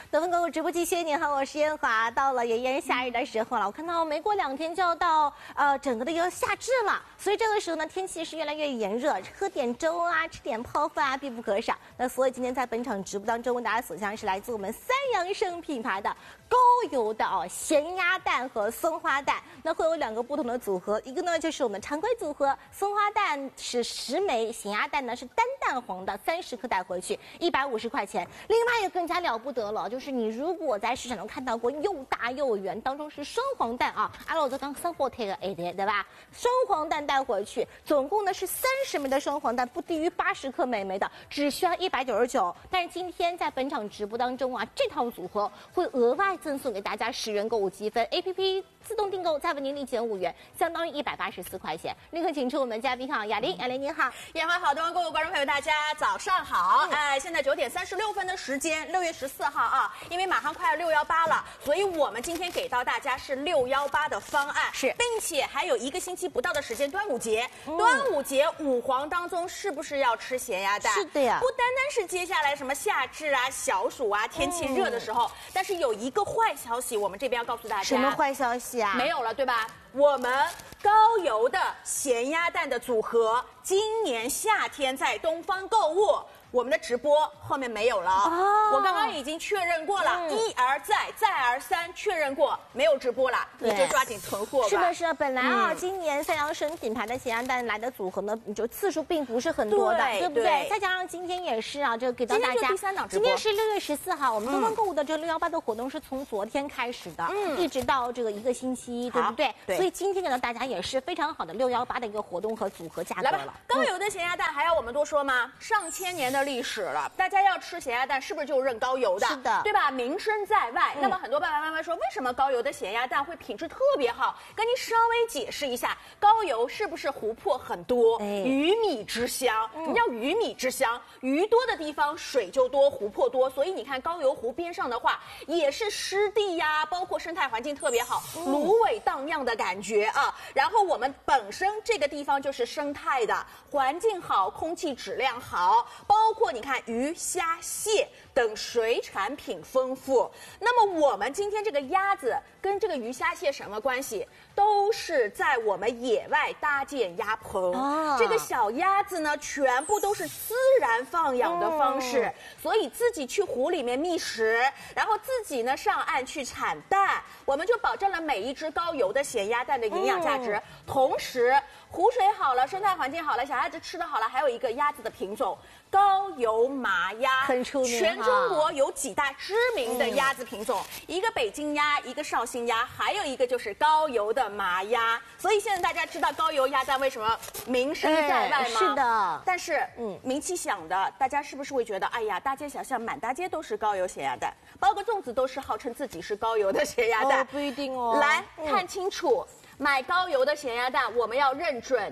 得分购物直播间，谢谢你好，我是燕华。到了炎炎夏日的时候了，我看到没过2天就要到整个的一个夏至了，所以这个时候呢，天气是越来越炎热，喝点粥啊，吃点泡饭啊，必不可少。那所以今天在本场直播当中，为大家所向是来自我们三阳生品牌的高油的咸鸭蛋和松花蛋。那会有2个不同的组合，一个呢就是我们常规组合，松花蛋是10枚，咸鸭蛋呢是单蛋黄的30克带回去，150块钱。另外一个更加了不得了，就是你如果在市场中看到过又大又圆，当中是双黄蛋啊，阿拉我刚生活贴个 A 的，对吧？双黄蛋带回去，总共呢是30枚的双黄蛋，不低于80克每枚的，只需要199。但是今天在本场直播当中啊，这套组合会额外赠送给大家10元购物积分 ，APP 自动订购再为您立减5元，相当于184块钱。立刻请出我们嘉宾哈，雅玲，雅玲你好， 燕华好，东方购物观众朋友大家早上好。现在9点36分的时间，6月14号啊，因为马上快要618了，所以我们今天给到大家是618的方案， 是， 并且还有1个星期不到的时间，端午节，端午节5黄当中是不是要吃咸鸭蛋？ 是的呀， 不单单是接下来什么夏至啊、小暑啊，天气热的时候，但是有一个坏消息，我们这边要告诉大家。 什么坏消息啊？ 没有了，对吧？我们高油的咸鸭蛋的组合，今年夏天在东方购物，我们的直播后面没有了。我刚刚已经确认过了，一而再，再而三确认过，没有直播了，你就抓紧囤货吧。 是的，是的，本来啊，今年三阳生品牌的咸鸭蛋来的组合呢，就次数并不是很多的，对不对？再加上今天也是啊，这个给到大家。 今天就第3档直播。 今天是6月14号，我们东方购物的这个618的活动是从昨天开始的，一直到这个1个星期，对不对？ 对。 所以今天给到大家也是非常好的618的一个活动和组合价格了。 高油的咸鸭蛋还要我们多说吗？上千年的历史了，大家要吃咸鸭蛋是不是就认高油的？ 是的， 对吧？名声在外。那么很多爸爸妈妈说，为什么高油的咸鸭蛋会品质特别好？跟您稍微解释一下，高油是不是湖泊很多，鱼米之乡？什么叫鱼米之乡？鱼多的地方水就多，湖泊多，所以你看高油湖边上的话，也是湿地呀，包括生态环境特别好，芦苇荡漾的感觉啊。然后我们本身这个地方就是生态的，环境好，空气质量好，包括你看鱼、虾、蟹等水产品丰富。那么我们今天这个鸭子跟这个鱼、虾、蟹什么关系？都是在我们野外搭建鸭棚。这个小鸭子呢，全部都是自然放养的方式，所以自己去湖里面觅食，然后自己呢上岸去产蛋，我们就保证了每一只高油的咸鸭蛋的营养价值。同时，湖水好了，生态环境好了，小鸭子吃的好了，还有一个鸭子的品种高油麻鸭， 很出名。 全中国有几大知名的鸭子品种，一个北京鸭，一个绍兴鸭，还有一个就是高油的麻鸭。所以现在大家知道高油鸭蛋为什么名声在外吗？ 是的。 但是，名气响的，大家是不是会觉得，哎呀，大街小巷满大街都是高油咸鸭蛋，包括粽子都是号称自己是高油的咸鸭蛋？ 不一定哦。 来看清楚。买高油的咸鸭蛋，我们要认准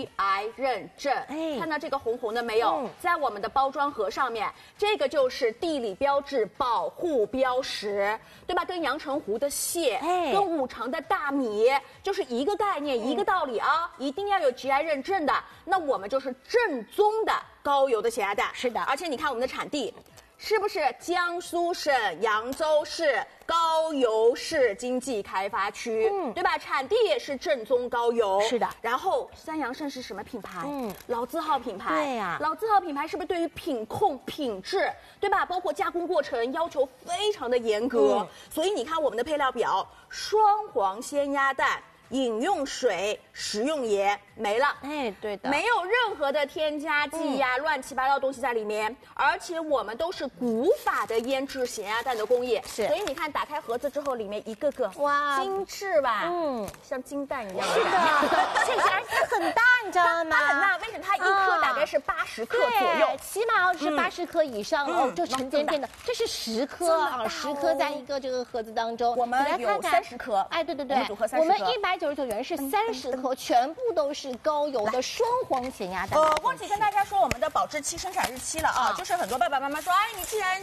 GI 认证。看到这个红红的没有？在我们的包装盒上面，这个就是地理标志保护标识，对吧？跟阳澄湖的蟹，跟五常的大米，就是一个概念，一个道理啊！一定要有 GI 认证的，那我们就是正宗的高油的咸鸭蛋。 是的， 而且你看我们的产地。是不是江苏省扬州市高邮市经济开发区，对吧？产地也是正宗高邮， 是的。 然后三阳盛是什么品牌？老字号品牌。 对呀， 老字号品牌是不是对于品控、品质，对吧？包括加工过程要求非常的严格。所以你看我们的配料表，双黄鲜鸭蛋。饮用水、食用盐没了， 对的， 没有任何的添加剂呀、乱七八糟东西在里面，而且我们都是古法的腌制咸鸭蛋的工艺， 是， 所以你看打开盒子之后，里面一个个哇精致吧，像金蛋一样， 是的，这而且很大，你知道吗？ 它很大，为什么它一颗大概是80克左右？ 起码要是80克以上就成间片的，这是10颗啊，10颗在一个这个盒子当中， 我们有30颗， 对， 我们组合30颗， 我们199元是30颗，全部都是高油的双黄咸鸭蛋。 忘记跟大家说我们的保质期、生产日期了啊，就是很多爸爸妈妈说，哎，你既然这个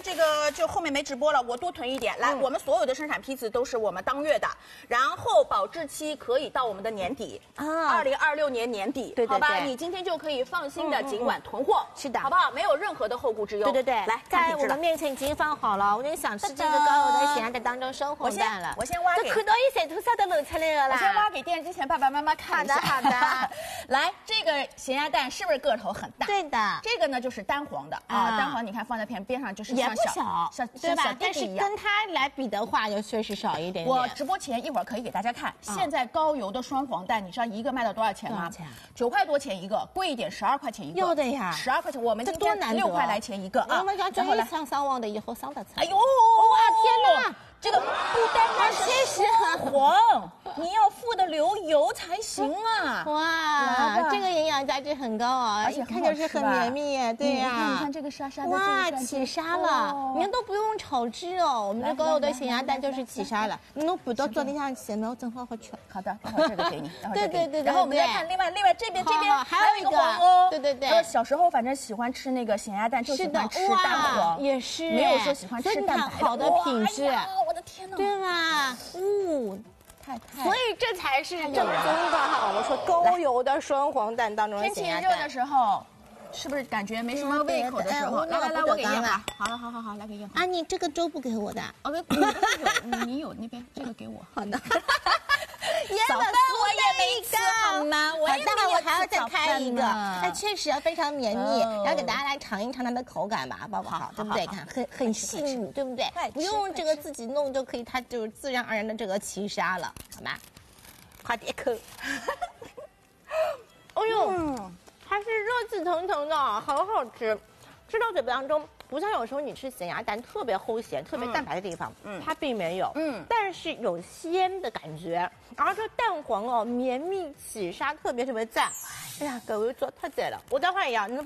就后面没直播了，我多囤一点。来，我们所有的生产批次都是我们当月的，然后保质期可以到我们的年底啊，2026年年底， 对， 好吧？你今天就可以放心的尽管囤货， 是的， 好不好？没有任何的后顾之忧。 对， 来， 在我们面前已经放好了，我有点想吃这个高油的咸鸭蛋当中生红蛋了。 我先挖给， 看到一闪图啥都露出来了啦。 我先挖给电视机前爸爸妈妈看一下。 好的。 来，这个咸鸭蛋是不是个头很大？ 对的。 这个呢就是单黄的啊，单黄你看放在边上就是也不小，对吧？ 但是跟它来比的话，就确实少一点点。 我直播前一会儿可以给大家看，现在高油的双黄蛋，你知道一个卖到多少钱吗？9块多钱一个，贵一点12块钱一个。 有的呀 ，12块钱，我们今天6块来钱一个啊。 我们讲终于上网的以后上的菜。 哎呦， 哇天哪！ 这个不单单是双黄，你要富得流油才行啊！ 哇，这个营养价值很高啊， 而且看就是很绵密，对呀。 你看这个沙沙的， 哇，起沙了，你们都不用炒汁哦，我们这高油的咸鸭蛋就是起沙了，你弄补到桌底上去，没有正好吃。 好的，待会儿这个给你， 对。 然后我们再看另外这边还有一个黄哦， 对。 小时候反正喜欢吃那个咸鸭蛋，就喜欢吃蛋黄， 也是， 没有说喜欢吃蛋白好的品质。 我的天哪， 对吧？太，所以这才是正宗的哈。我们说高油的双黄蛋当中的咸鸭蛋。 天气热的时候，是不是感觉没什么胃口的时候？来，我给燕华。好，来给燕华。 啊，你这个粥不给我的？ 你有那边这个给我。 好的。 早饭我也没吃好吗？ 待会我还要再开一个，那确实非常绵密，然后给大家来尝一尝它的口感吧，好不好？对不对？看很细腻，对不对？不用这个自己弄就可以，它就自然而然的这个起沙了，好吗？快点口。哎呦，它是热气腾腾的，很好吃，吃到嘴巴当中。不像有时候你吃咸鸭蛋特别齁咸、特别蛋白的地方，它并没有，但是有鲜的感觉，然后这蛋黄绵密起沙，特别赞。哎呀，各位做太对了，我待会儿也要，你